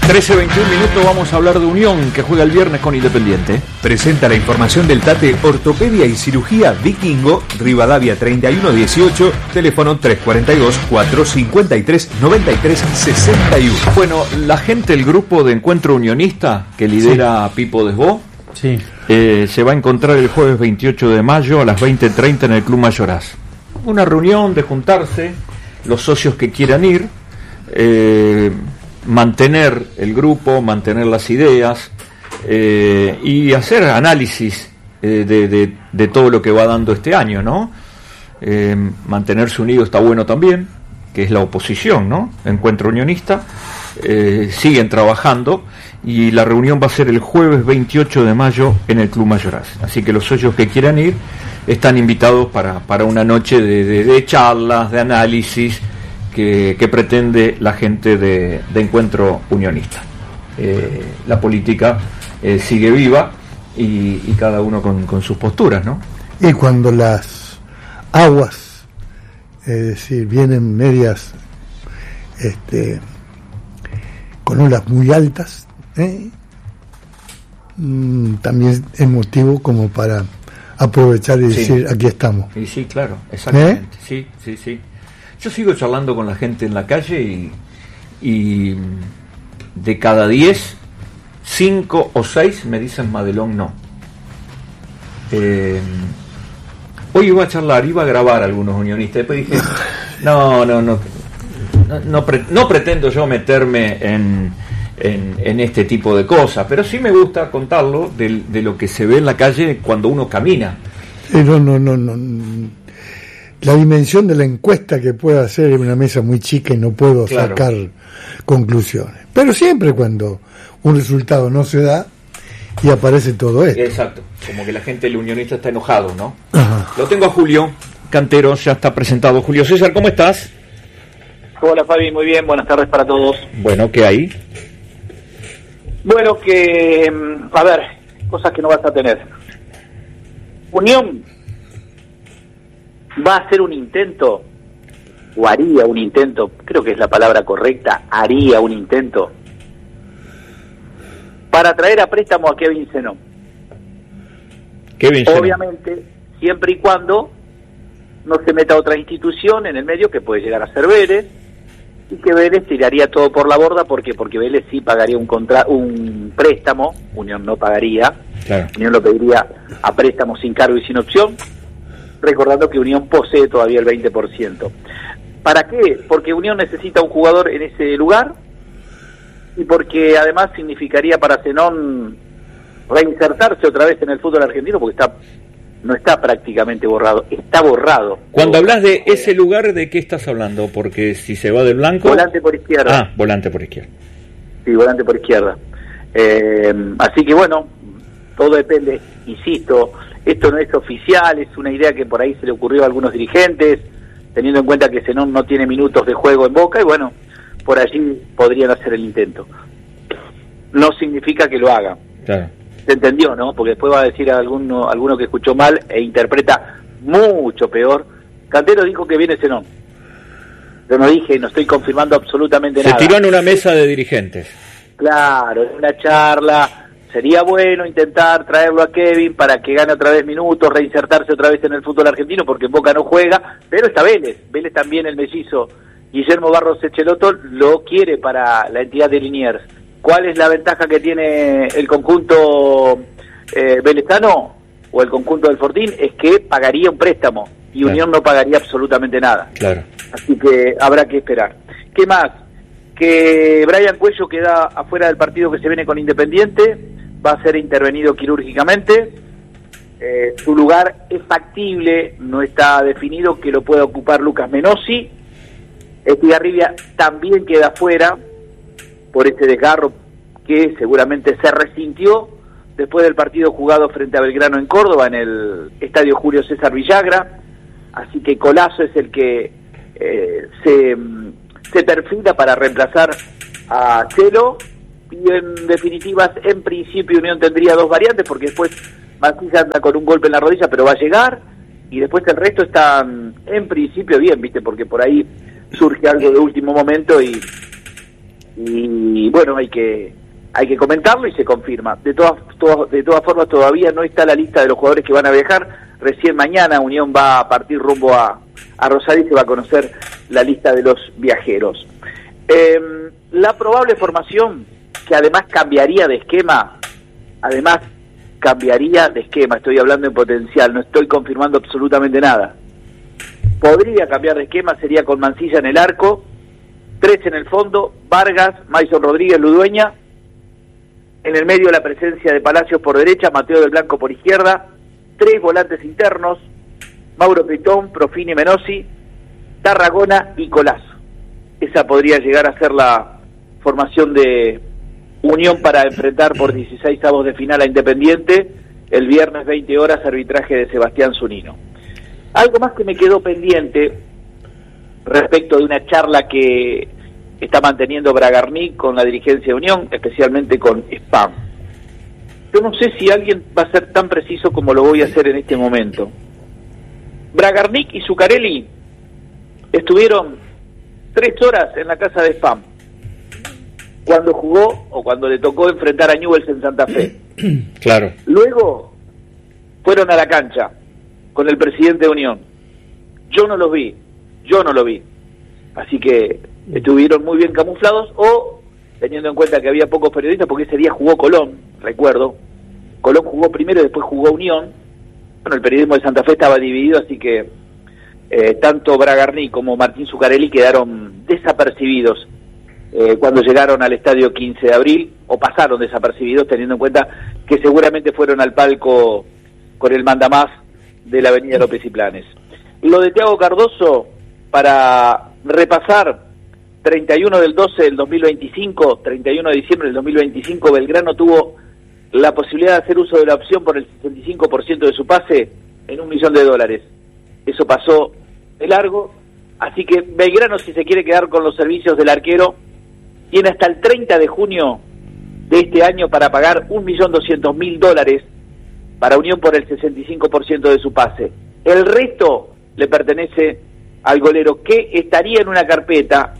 13:21 minutos, vamos a hablar de Unión, que juega el viernes con Independiente. Presenta la información del TATE Ortopedia y Cirugía Vikingo, Rivadavia 3118, teléfono 342-453-9361. Bueno, la gente del grupo de Encuentro Unionista, que lidera Pipo Desbó, se va a encontrar el jueves 28 de mayo a las 20:30 en el Club Mayoraz. Una reunión de juntarse, los socios que quieran ir, mantener el grupo, mantener las ideas y hacer análisis de todo lo que va dando este año, ¿no? Mantenerse unido está bueno también, que es la oposición, ¿no? Encuentro Unionista, siguen trabajando y la reunión va a ser el jueves 28 de mayo en el Club Mayoraz. Así que los socios que quieran ir están invitados para una noche de charlas, de análisis, que pretende la gente de Encuentro Unionista. La política sigue viva y cada uno con sus posturas, ¿no? Y cuando las aguas, es decir, vienen medias con olas muy altas, también es motivo como para aprovechar y decir, aquí estamos. Y sí, claro, exactamente. Sí. Yo sigo charlando con la gente en la calle y de cada 10, 5 o 6 me dicen Madelón no. Hoy iba a grabar a algunos unionistas, después dije, no pretendo yo meterme en este tipo de cosas, pero sí me gusta contarlo de lo que se ve en la calle cuando uno camina. No. La dimensión de la encuesta que puedo hacer es una mesa muy chica y no puedo sacar conclusiones. Pero siempre cuando un resultado no se da y aparece todo esto. Exacto, como que la gente del unionista está enojado, ¿no? Ajá. Lo tengo a Julio Cantero, ya está presentado. Julio César, ¿cómo estás? Hola Fabi, muy bien, buenas tardes para todos. Bueno, ¿qué hay? Bueno, a ver, cosas que no vas a tener. Unión va a hacer un intento, o haría un intento, creo que es la palabra correcta, haría un intento, para traer a préstamo a Kevin Zenón. Obviamente, siempre y cuando no se meta otra institución en el medio, que puede llegar a ser Vélez, y que Vélez tiraría todo por la borda. ¿Por qué? Porque Vélez sí pagaría un préstamo, Unión no pagaría, claro. Unión lo pediría a préstamo sin cargo y sin opción, recordando que Unión posee todavía el 20%. ¿Para qué? Porque Unión necesita un jugador en ese lugar y porque además significaría para Zenón reinsertarse otra vez en el fútbol argentino, porque no está prácticamente borrado, está borrado. Cuando hablas de ese lugar, ¿de qué estás hablando? Porque si se va del blanco... Volante por izquierda. Volante por izquierda. Sí, volante por izquierda. Así que bueno, todo depende, insisto, esto no es oficial, es una idea que por ahí se le ocurrió a algunos dirigentes, teniendo en cuenta que Zenón no tiene minutos de juego en Boca, y bueno, por allí podrían hacer el intento. No significa que lo hagan. Claro. Se entendió, ¿no? Porque después va a decir a alguno que escuchó mal e interpreta mucho peor. Cantero dijo que viene Zenón. Yo no estoy confirmando absolutamente nada. Se tiró en una mesa de dirigentes. Claro, en una charla. Sería bueno intentar traerlo a Kevin para que gane otra vez minutos, reinsertarse otra vez en el fútbol argentino, porque en Boca no juega, pero está Vélez también, el mellizo Guillermo Barros Echeloto lo quiere para la entidad de Liniers. ¿Cuál es la ventaja que tiene el conjunto velezano o el conjunto del Fortín? Es que pagaría un préstamo y claro. Unión no pagaría absolutamente nada. Claro. Así que habrá que esperar. ¿Qué más? Que Brian Cuello queda afuera del partido que se viene con Independiente, va a ser intervenido quirúrgicamente. Su lugar es factible, no está definido, que lo pueda ocupar Lucas Menossi. Estigarribia también queda afuera por este desgarro que seguramente se resintió después del partido jugado frente a Belgrano en Córdoba, en el estadio Julio César Villagra. Así que Colazo es el que se perfila para reemplazar a Chelo, y en definitiva, en principio Unión tendría dos variantes, porque después Mancilla anda con un golpe en la rodilla, pero va a llegar, y después el resto están en principio bien, ¿viste? Porque por ahí surge algo de último momento y y bueno, hay que comentarlo y se confirma. De todas formas, todavía no está la lista de los jugadores que van a viajar. Recién mañana Unión va a partir rumbo a Rosario y se va a conocer la lista de los viajeros. La probable formación, que además cambiaría de esquema, estoy hablando en potencial, no estoy confirmando absolutamente nada. Podría cambiar de esquema, sería con Mancilla en el arco, 3 en el fondo, Vargas, Maison Rodríguez, Ludueña, en el medio la presencia de Palacios por derecha, Mateo del Blanco por izquierda, 3 volantes internos, Mauro Pitón, Profini, Menossi, Tarragona y Colazo. Esa podría llegar a ser la formación de Unión para enfrentar por 16avos de final a Independiente el viernes 20 horas, arbitraje de Sebastián Zunino. Algo más que me quedó pendiente respecto de una charla que está manteniendo Bragarnik con la dirigencia de Unión, especialmente con Spam. Yo no sé si alguien va a ser tan preciso como lo voy a hacer en este momento. Bragarnik y Zuccarelli estuvieron 3 horas en la casa de Spam cuando jugó o cuando le tocó enfrentar a Newell's en Santa Fe. Claro. Luego fueron a la cancha con el presidente de Unión. Yo no lo vi. Así que estuvieron muy bien camuflados, o teniendo en cuenta que había pocos periodistas, porque ese día jugó Colón, recuerdo. Colón jugó primero y después jugó Unión. Bueno, el periodismo de Santa Fe estaba dividido, así que tanto Bragarnik como Martín Zuccarelli quedaron desapercibidos cuando llegaron al estadio 15 de abril, o pasaron desapercibidos, teniendo en cuenta que seguramente fueron al palco con el mandamás de la avenida López y Planes. Lo de Thiago Cardoso, para repasar, 31 del 12 del 2025, 31 de diciembre del 2025, Belgrano tuvo la posibilidad de hacer uso de la opción por el 65% de su pase en $1 millón. Eso pasó de largo, así que Belgrano, si se quiere quedar con los servicios del arquero, tiene hasta el 30 de junio de este año para pagar $1.200.000 para Unión por el 65% de su pase. El resto le pertenece al golero, que estaría en una carpeta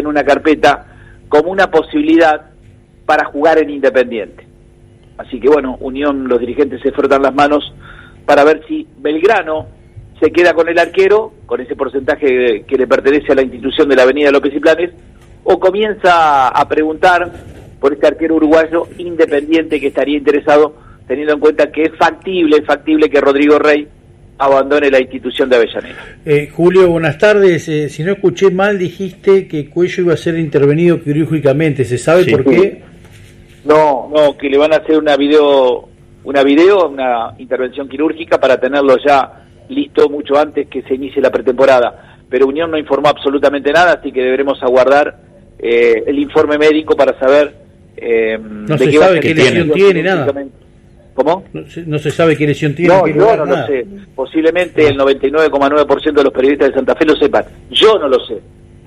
como una posibilidad para jugar en Independiente. Así que bueno, Unión, los dirigentes se frotan las manos para ver si Belgrano se queda con el arquero, con ese porcentaje que le pertenece a la institución de la avenida López y Planes, o comienza a preguntar por este arquero uruguayo Independiente, que estaría interesado, teniendo en cuenta que es factible que Rodrigo Rey abandone la institución de Avellaneda. Julio, buenas tardes. Si no escuché mal, dijiste que Cuello iba a ser intervenido quirúrgicamente. ¿Se sabe por qué? No, que le van a hacer una intervención quirúrgica para tenerlo ya listo mucho antes que se inicie la pretemporada. Pero Unión no informó absolutamente nada, así que deberemos aguardar el informe médico para saber no se sabe qué lesión tiene, nada. ¿Cómo? No se sabe qué lesión tiene. No lo sé. Posiblemente el 99,9% de los periodistas de Santa Fe lo sepan. Yo no lo sé.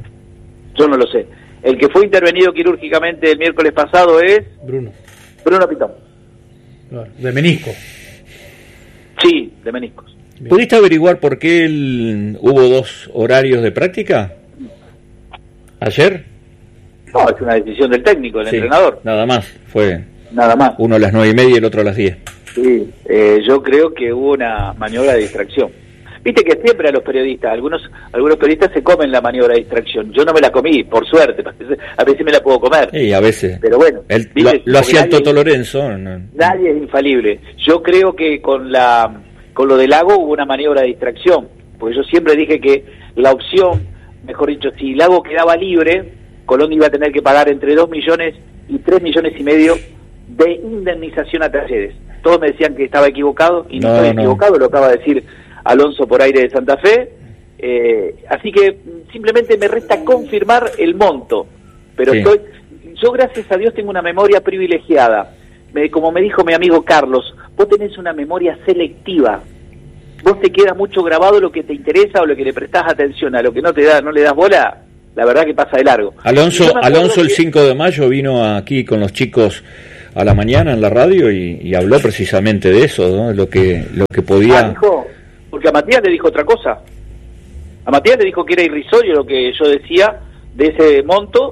El que fue intervenido quirúrgicamente el miércoles pasado es Bruno Pitón. De menisco. Sí, de meniscos. Bien. ¿Pudiste averiguar por qué hubo 2 horarios de práctica ayer? No, es una decisión del técnico, del entrenador. Nada más. Nada. Uno a las 9:30 y el otro a las 10. Sí, yo creo que hubo una maniobra de distracción. Viste que siempre a los periodistas, algunos periodistas se comen la maniobra de distracción. Yo no me la comí, por suerte. A veces me la puedo comer. Sí, a veces. Pero bueno. Lo hacía el Toto Lorenzo. Nadie es infalible. Yo creo que con lo del Lago hubo una maniobra de distracción. Porque yo siempre dije que la opción, mejor dicho, si Lago quedaba libre, Colón iba a tener que pagar entre 2 millones y 3 millones y medio de indemnización a Talleres. Todos me decían que estaba equivocado, y no estoy equivocado, lo acaba de decir Alonso por aire de Santa Fe. Así que simplemente me resta confirmar el monto. Pero sí. Yo gracias a Dios tengo una memoria privilegiada. Como me dijo mi amigo Carlos, vos tenés una memoria selectiva. Vos te queda mucho grabado lo que te interesa o lo que le prestás atención. A lo que no le das bola, la verdad que pasa de largo. Alonso el 5 de mayo vino aquí con los chicos a la mañana en la radio y habló precisamente de eso, ¿no? Lo que podía... Porque a Matías le dijo otra cosa. A Matías le dijo que era irrisorio lo que yo decía de ese monto,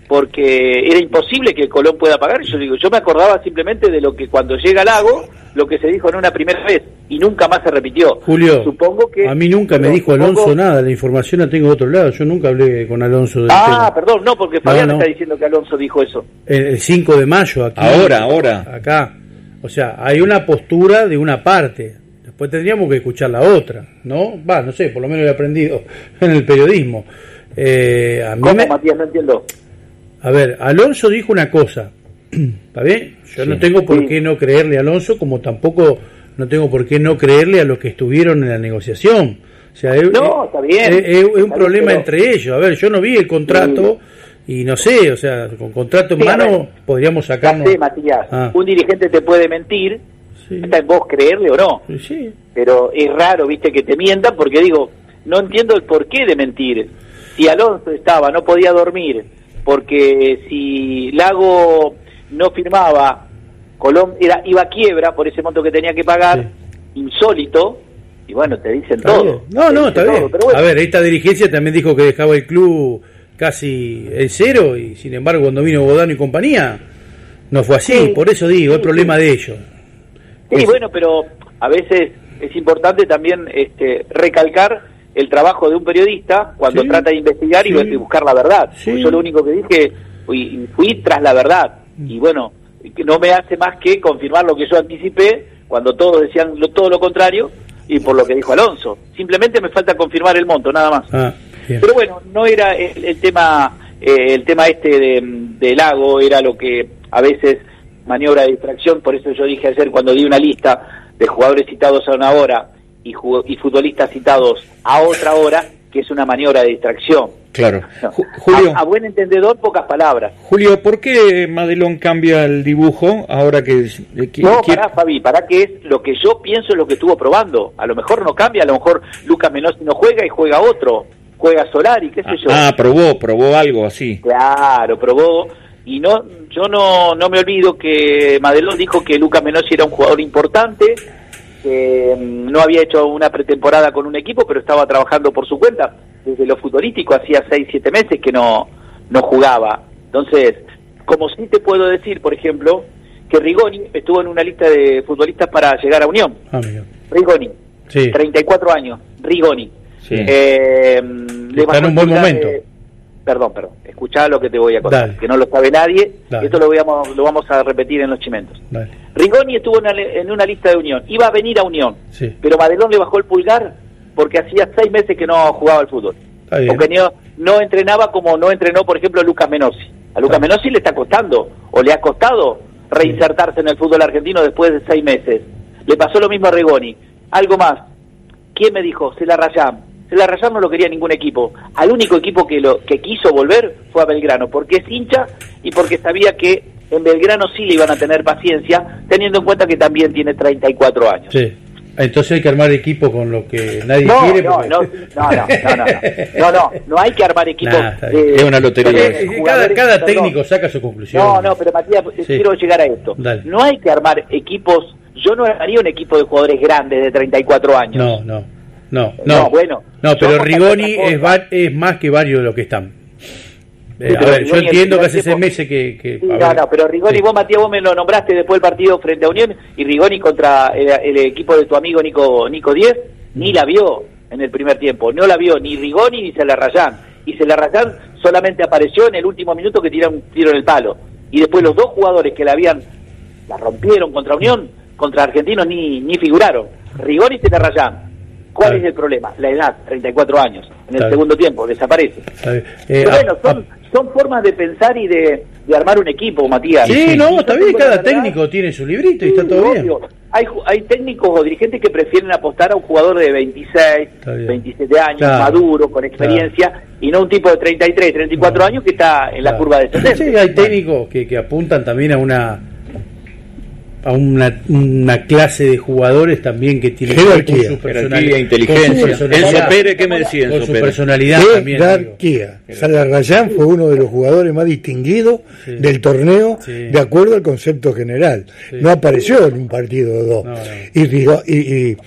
porque era imposible que Colón pueda pagar. Y yo me acordaba simplemente de lo que cuando llega Lago, lo que se dijo en una primera vez, y nunca más se repitió. Julio, supongo que... a mí nunca me dijo Alonso nada, la información la tengo de otro lado, yo nunca hablé con Alonso del tema. Perdón, no, porque Fabián está diciendo que Alonso dijo eso. El 5 de mayo, aquí. Ahora. Acá. O sea, hay una postura de una parte, después tendríamos que escuchar la otra, ¿no? No sé, por lo menos lo he aprendido en el periodismo. Matías? No entiendo. A ver, Alonso dijo una cosa, ¿está bien? Yo no tengo por qué no creerle a Alonso, como tampoco no tengo por qué no creerle a los que estuvieron en la negociación. O sea, está bien. Es un problema entre ellos. A ver, yo no vi el contrato y no sé, o sea, con contrato en mano podríamos sacarnos... Sí, Matías, un dirigente te puede mentir, está en vos creerle o no. Sí. Pero es raro, viste, que te mientan, porque digo, no entiendo el porqué de mentir. Si Alonso no podía dormir, porque si Lago no firmaba, Colón iba a quiebra por ese monto que tenía que pagar, insólito, y bueno, te dicen está todo. Bien. Está bien. Pero bueno. A ver, esta dirigencia también dijo que dejaba el club casi en cero, y sin embargo cuando vino Bodano y compañía, no fue así. Por eso digo, es problema de ellos. Sí, bueno, pero a veces es importante también recalcar el trabajo de un periodista cuando trata de investigar y buscar la verdad. Yo lo único que dije, fui tras la verdad. Y bueno, no me hace más que confirmar lo que yo anticipé cuando todos decían todo lo contrario, y por lo que dijo Alonso. Simplemente me falta confirmar el monto, nada más. Pero bueno, no era el tema de Lago, era lo que a veces maniobra de distracción. Por eso yo dije ayer, cuando di una lista de jugadores citados a una hora y futbolistas citados a otra hora, que es una maniobra de distracción. Claro. No. Julio, a buen entendedor, pocas palabras. Julio, ¿por qué Madelón cambia el dibujo ahora que... Pará, Fabi, que es lo que yo pienso, es lo que estuvo probando. A lo mejor no cambia, a lo mejor Lucas Menossi no juega y juega otro. Juega Solari, qué sé yo. Probó algo así. Claro, probó. Y yo no me olvido que Madelón dijo que Lucas Menossi era un jugador importante, que no había hecho una pretemporada con un equipo, pero estaba trabajando por su cuenta. Desde lo futbolístico hacía 6-7 meses que no jugaba. Entonces, como sí te puedo decir, por ejemplo, que Rigoni estuvo en una lista de futbolistas para llegar a Unión. Rigoni, 34 años, Rigoni. Sí. Está en un buen momento. Perdón, escuchá lo que te voy a contar, que no lo sabe nadie. Esto lo vamos a repetir en los chimentos. Rigoni estuvo en una lista de Unión, iba a venir a Unión, pero Madelón le bajó el pulgar porque hacía 6 meses que no jugaba al fútbol, porque no entrenaba como no entrenó, por ejemplo, Lucas Menossi. A Lucas Menossi le está costando, o le ha costado reinsertarse en el fútbol argentino después de 6 meses. Le pasó lo mismo a Rigoni. Algo más, ¿quién me dijo? Celarrayán no lo quería ningún equipo. Al único equipo que quiso volver fue a Belgrano, porque es hincha y porque sabía que en Belgrano sí le iban a tener paciencia, teniendo en cuenta que también tiene 34 años. Sí. Entonces hay que armar equipo con lo que nadie quiere. No hay que armar equipo. Es una lotería. Cada técnico saca su conclusión. Pero Matías, quiero llegar a esto. Dale. No hay que armar equipos. Yo no haría un equipo de jugadores grandes de 34 años. Pero Rigoni es más que varios de los que están. Yo entiendo que hace 6 meses que pero Rigoni, vos me lo nombraste después del partido frente a Unión, y Rigoni contra el equipo de tu amigo Nico Díez, ni la vio en el primer tiempo, no la vio ni Rigoni ni Celarrayán, y Celarrayán solamente apareció en el último minuto que tiraron un tiro en el palo, y después los 2 jugadores que la rompieron contra Unión, contra Argentinos, ni figuraron, Rigoni y Celarrayán. ¿Cuál es el problema? La edad, 34 años. En el segundo tiempo, desaparece. Pero bueno, son formas de pensar y de armar un equipo, Matías. Está bien, cada técnico tiene su librito y está todo bien. Hay técnicos o dirigentes que prefieren apostar a un jugador de 26, 27 años, maduro, con experiencia, y no un tipo de 33, 34 años que está en la curva de 70. Sí, hay técnicos que apuntan también a una clase de jugadores también que tiene jerarquía, inteligencia. Enzo Pérez, ¿qué me decía Enzo Pérez? Con su personalidad también. Jerarquía. Celarrayán fue uno de los jugadores más distinguidos del torneo, de acuerdo al concepto general. No apareció en un partido o dos. Y